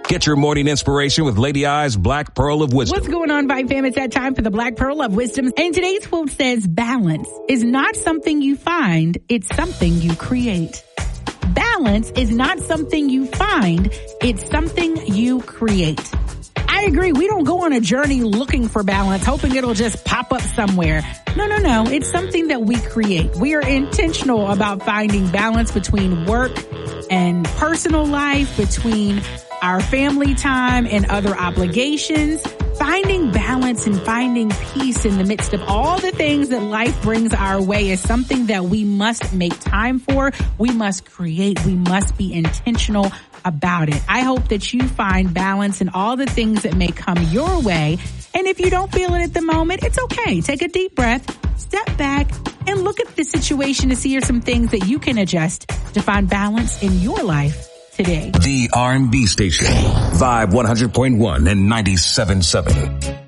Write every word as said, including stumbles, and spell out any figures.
Get your morning inspiration with Lady I's Black Pearl of Wisdom. What's going on, Vibe fam? It's that time for the Black Pearl of Wisdom. And today's quote says, balance is not something you find, it's something you create. Balance is not something you find, it's something you create. I agree. We don't go on a journey looking for balance, hoping it'll just pop up somewhere. No, no, no. It's something that we create. We are intentional about finding balance between work and personal life, between our family time and other obligations. Finding balance and finding peace in the midst of all the things that life brings our way is something that we must make time for. We must create. We must be intentional about it. I hope that you find balance in all the things that may come your way. And if you don't feel it at the moment, it's okay. Take a deep breath, step back, and look at the situation to see if some things that you can adjust to find balance in your life today. The R and B station, Vibe one hundred point one and ninety-seven point seven.